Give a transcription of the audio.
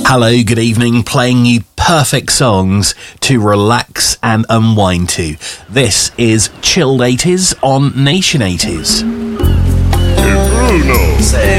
Hello, good evening, playing you perfect songs to relax and unwind to. This is Chilled 80s on Nation 80s. Hey Bruno. Say